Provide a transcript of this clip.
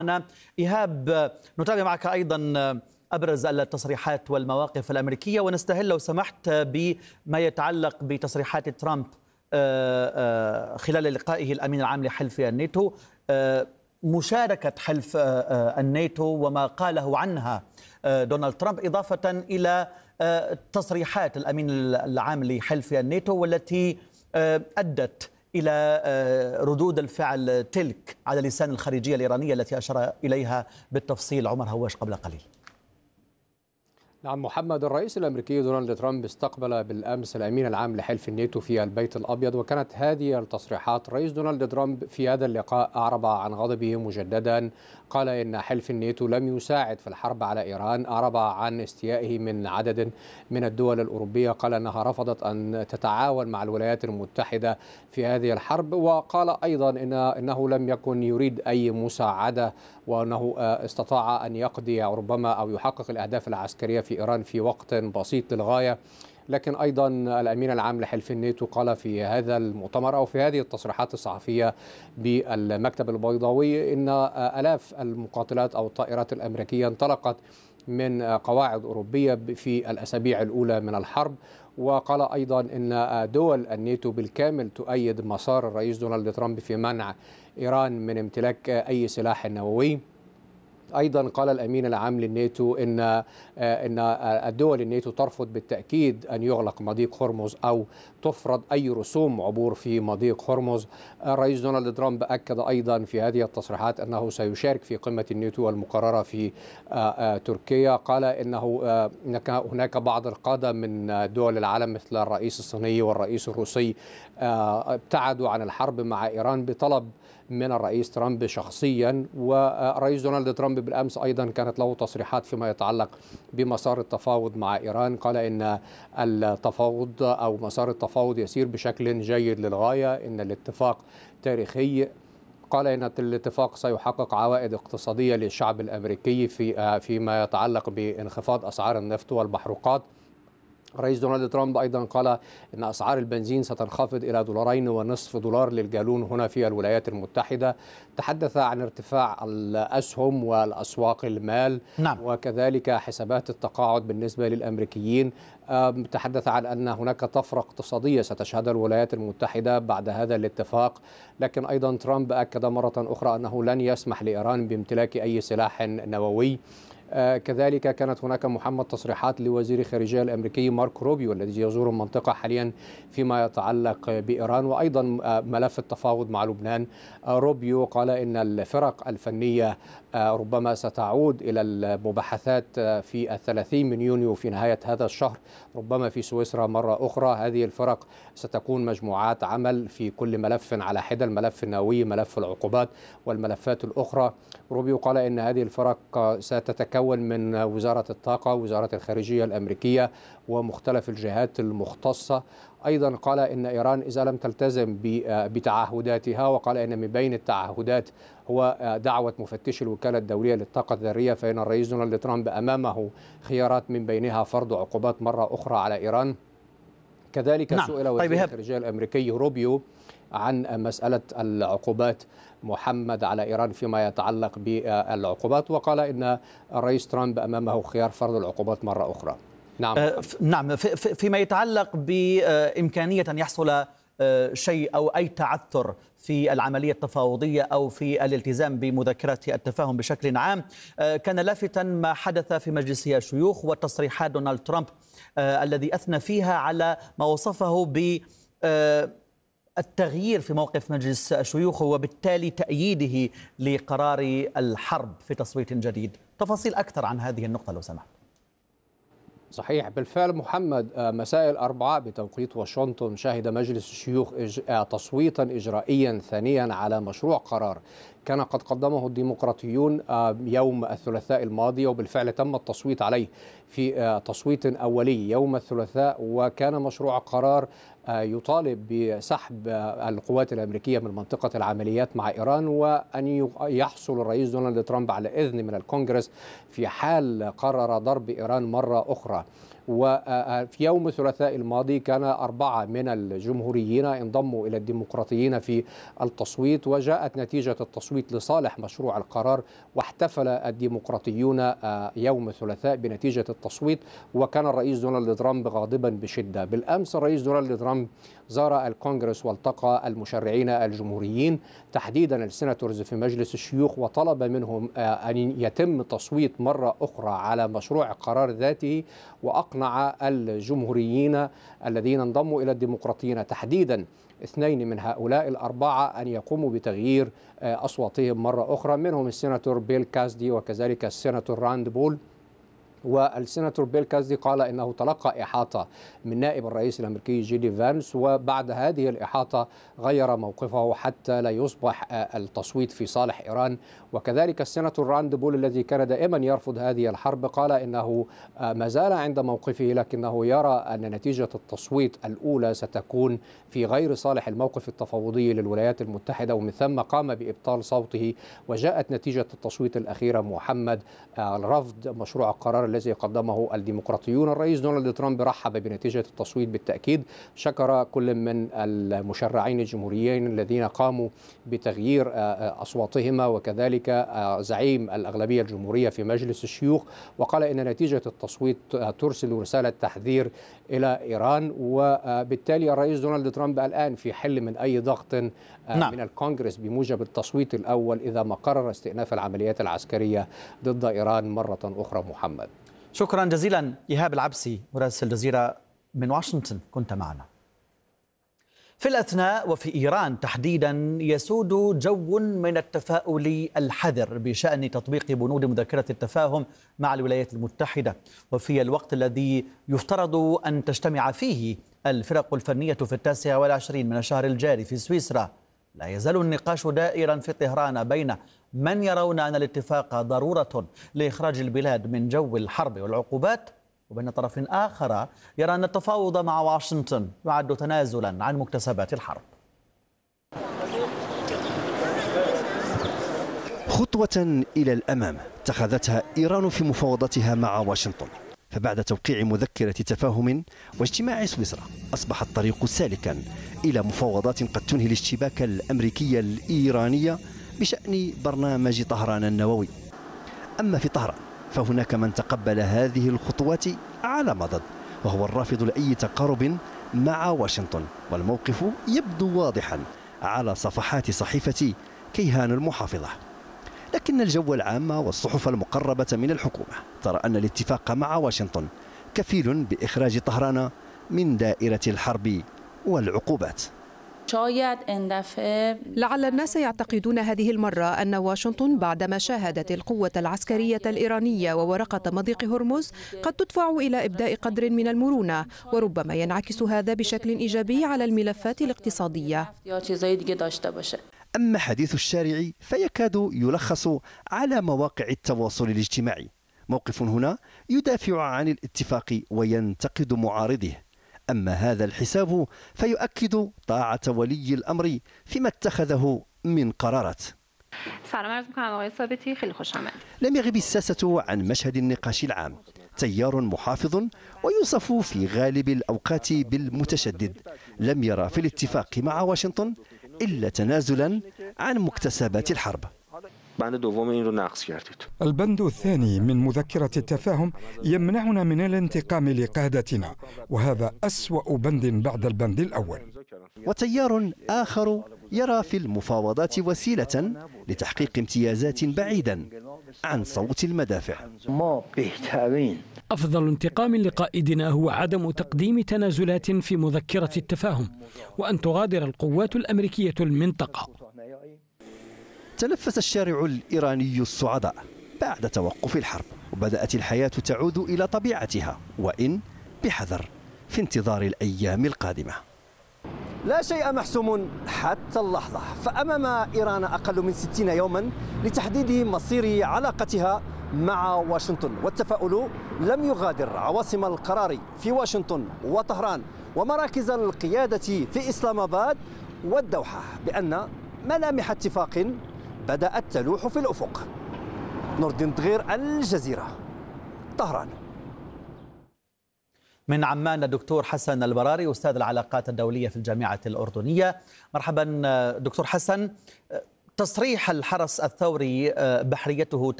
إيهاب، نتابع معك أيضا أبرز التصريحات والمواقف الأمريكية، ونستهل لو سمحت بما يتعلق بتصريحات ترامب خلال لقائه الأمين العام لحلف الناتو، مشاركة حلف الناتو وما قاله عنها دونالد ترامب، إضافة إلى تصريحات الأمين العام لحلف الناتو والتي أدت إلى ردود الفعل تلك على لسان الخارجية الإيرانية التي أشار إليها بالتفصيل عمر هواش قبل قليل. نعم محمد، الرئيس الأمريكي دونالد ترامب استقبل بالأمس الأمين العام لحلف الناتو في البيت الأبيض، وكانت هذه التصريحات. الرئيس دونالد ترامب في هذا اللقاء أعرب عن غضبه مجددا، قال إن حلف الناتو لم يساعد في الحرب على إيران، أعرب عن استيائه من عدد من الدول الأوروبية، قال أنها رفضت أن تتعاون مع الولايات المتحدة في هذه الحرب، وقال أيضا إنه لم يكن يريد أي مساعدة، وأنه استطاع أن يقضي ربما أو يحقق الأهداف العسكرية في إيران في وقت بسيط للغاية. لكن أيضا الأمين العام لحلف الناتو قال في هذا المؤتمر أو في هذه التصريحات الصحفية بالمكتب البيضاوي إن آلاف المقاتلات أو الطائرات الأمريكية انطلقت من قواعد أوروبية في الأسابيع الأولى من الحرب. وقال أيضا إن دول الناتو بالكامل تؤيد مسار الرئيس دونالد ترامب في منع إيران من امتلاك أي سلاح نووي. أيضا قال الأمين العام للناتو إن الدول الناتو ترفض بالتأكيد أن يغلق مضيق هرمز أو تفرض أي رسوم عبور في مضيق هرمز. الرئيس دونالد ترامب أكد أيضا في هذه التصريحات أنه سيشارك في قمة الناتو المقررة في تركيا. قال إنه هناك بعض القادة من دول العالم مثل الرئيس الصيني والرئيس الروسي ابتعدوا عن الحرب مع إيران بطلب من الرئيس ترامب شخصيا. والرئيس دونالد ترامب بالأمس أيضا كانت له تصريحات فيما يتعلق بمسار التفاوض مع إيران، قال إن التفاوض أو مسار التفاوض يسير بشكل جيد للغاية، إن الاتفاق تاريخي. قال إن الاتفاق سيحقق عوائد اقتصادية للشعب الأمريكي فيما يتعلق بانخفاض أسعار النفط والمحروقات. الرئيس دونالد ترامب أيضا قال إن أسعار البنزين ستنخفض إلى $2.50 للجالون هنا في الولايات المتحدة. تحدث عن ارتفاع الأسهم والأسواق المال، نعم. وكذلك حسابات التقاعد بالنسبة للأمريكيين. تحدث عن أن هناك طفرة اقتصادية ستشهدها الولايات المتحدة بعد هذا الاتفاق. لكن أيضا ترامب أكد مرة أخرى أنه لن يسمح لإيران بامتلاك أي سلاح نووي. كذلك كانت هناك محمد تصريحات لوزير الخارجية الأمريكي مارك روبيو الذي يزور المنطقة حاليا فيما يتعلق بإيران، وأيضا ملف التفاوض مع لبنان. روبيو قال إن الفرق الفنية ربما ستعود إلى المباحثات في 30 من يونيو في نهاية هذا الشهر، ربما في سويسرا مرة أخرى. هذه الفرق ستكون مجموعات عمل في كل ملف على حدة، الملف النووي، ملف العقوبات، والملفات الأخرى. روبيو قال إن هذه الفرق ستتكون من وزارة الطاقة، وزارة الخارجية الأمريكية، ومختلف الجهات المختصة. أيضا قال إن إيران إذا لم تلتزم بتعهداتها، وقال إن من بين التعهدات هو دعوة مفتش الوكالة الدولية للطاقة الذرية، فإن الرئيس دونالد ترامب أمامه خيارات من بينها فرض عقوبات مرة أخرى على إيران. كذلك نعم. سئل وزير الخارجية الأمريكي روبيو عن مسألة العقوبات محمد على إيران فيما يتعلق بالعقوبات، وقال إن الرئيس ترامب أمامه خيار فرض العقوبات مرة أخرى. نعم. فيما يتعلق بإمكانية أن يحصل شيء أو أي تعثر في العملية التفاوضية أو في الالتزام بمذكرات التفاهم بشكل عام، كان لافتا ما حدث في مجلس الشيوخ وتصريحات دونالد ترامب الذي أثنى فيها على ما وصفه ب التغيير في موقف مجلس الشيوخ وبالتالي تأييده لقرار الحرب في تصويت جديد. تفاصيل أكثر عن هذه النقطة لو سمحت. صحيح بالفعل محمد، مساء الأربعاء بتوقيت واشنطن شهد مجلس الشيوخ تصويتا إجرائيا ثانيا على مشروع قرار كان قد قدمه الديمقراطيون يوم الثلاثاء الماضي، وبالفعل تم التصويت عليه في تصويت أولي يوم الثلاثاء. وكان مشروع قرار يطالب بسحب القوات الأمريكية من منطقة العمليات مع إيران، وأن يحصل الرئيس دونالد ترامب على إذن من الكونغرس في حال قرر ضرب إيران مرة أخرى. وفي يوم الثلاثاء الماضي كان 4 من الجمهوريين انضموا إلى الديمقراطيين في التصويت، وجاءت نتيجة التصويت لصالح مشروع القرار، واحتفل الديمقراطيون يوم الثلاثاء بنتيجة التصويت. وكان الرئيس دونالد ترامب غاضبا بشدة. بالأمس الرئيس دونالد ترامب زار الكونغرس والتقى المشرعين الجمهوريين، تحديدا السيناتورز في مجلس الشيوخ، وطلب منهم أن يتم تصويت مرة أخرى على مشروع القرار ذاته، وأقنع الجمهوريين الذين انضموا إلى الديمقراطيين تحديدا 2 من هؤلاء ال4 أن يقوموا بتغيير أصواتهم مرة أخرى، منهم السيناتور بيل كاسدي وكذلك السيناتور راند بول. والسيناتور بيل كاسدي قال إنه تلقى إحاطة من نائب الرئيس الأمريكي جيدي فانس، وبعد هذه الإحاطة غير موقفه حتى لا يصبح التصويت في صالح إيران. وكذلك السيناتور راند بول الذي كان دائما يرفض هذه الحرب قال إنه ما زال عند موقفه، لكنه يرى أن نتيجة التصويت الأولى ستكون في غير صالح الموقف التفاوضي للولايات المتحدة، ومن ثم قام بإبطال صوته. وجاءت نتيجة التصويت الأخيرة محمد رفض مشروع القرار الذي قدمه الديمقراطيون. الرئيس دونالد ترامب رحب بنتيجة التصويت بالتأكيد، شكر كل من المشرعين الجمهوريين الذين قاموا بتغيير أصواتهما، وكذلك زعيم الأغلبية الجمهورية في مجلس الشيوخ، وقال إن نتيجة التصويت ترسل رسالة تحذير إلى إيران. وبالتالي الرئيس دونالد ترامب الآن في حل من أي ضغط من الكونغرس بموجب التصويت الأول إذا ما قرر استئناف العمليات العسكرية ضد إيران مرة أخرى. محمد، شكرا جزيلا. إيهاب العبسي مراسل الجزيرة من واشنطن كنت معنا. في الأثناء وفي إيران تحديدا يسود جو من التفاؤل الحذر بشأن تطبيق بنود مذكرة التفاهم مع الولايات المتحدة، وفي الوقت الذي يفترض أن تجتمع فيه الفرق الفنية في 29 من الشهر الجاري في سويسرا، لا يزال النقاش دائرا في طهران بين من يرون أن الاتفاق ضرورة لإخراج البلاد من جو الحرب والعقوبات، وبين طرف آخر يرى أن التفاوض مع واشنطن يعد تنازلا عن مكتسبات الحرب. خطوة إلى الأمام اتخذتها إيران في مفاوضاتها مع واشنطن، فبعد توقيع مذكرة تفاهم واجتماع سويسرا أصبح الطريق سالكا إلى مفاوضات قد تنهي الاشتباك الأمريكي الإيراني بشأن برنامج طهران النووي. أما في طهران فهناك من تقبل هذه الخطوات على مضض، وهو الرافض لأي تقارب مع واشنطن، والموقف يبدو واضحا على صفحات صحيفة كيهان المحافظة. لكن الجو العام والصحف المقربة من الحكومة ترى أن الاتفاق مع واشنطن كفيل بإخراج طهران من دائرة الحرب والعقوبات. لعل الناس يعتقدون هذه المرة أن واشنطن بعدما شاهدت القوة العسكرية الإيرانية وورقة مضيق هرمز قد تدفع إلى إبداء قدر من المرونة، وربما ينعكس هذا بشكل إيجابي على الملفات الاقتصادية. أما حديث الشارع فيكاد يلخص على مواقع التواصل الاجتماعي. موقف هنا يدافع عن الاتفاق وينتقد معارضه، أما هذا الحساب فيؤكد طاعة ولي الأمر فيما اتخذه من قرارات. لم يغب الساسة عن مشهد النقاش العام، تيار محافظ ويوصف في غالب الأوقات بالمتشدد لم يرى في الاتفاق مع واشنطن إلا تنازلا عن مكتسبات الحرب. البند الثاني من مذكرة التفاهم يمنعنا من الانتقام لقادتنا، وهذا أسوأ بند بعد البند الأول. وتيار آخر يرى في المفاوضات وسيلة لتحقيق امتيازات بعيدا عن صوت المدافع. أفضل انتقام لقائدنا هو عدم تقديم تنازلات في مذكرة التفاهم، وأن تغادر القوات الأمريكية المنطقة. تنفس الشارع الإيراني الصعداء بعد توقف الحرب، وبدأت الحياة تعود إلى طبيعتها، وإن بحذر في انتظار الأيام القادمة. لا شيء محسوم حتى اللحظة، فأمام إيران أقل من 60 يوما لتحديد مصير علاقتها مع واشنطن، والتفاؤل لم يغادر عواصم القرار في واشنطن وطهران ومراكز القيادة في إسلام آباد والدوحة بأن ملامح اتفاق بدأت تلوح في الأفق. نور الدين دغير، الجزيرة، طهران. من عمان الدكتور حسن البراري أستاذ العلاقات الدولية في الجامعة الأردنية. مرحبا دكتور حسن. تصريح الحرس الثوري بحريته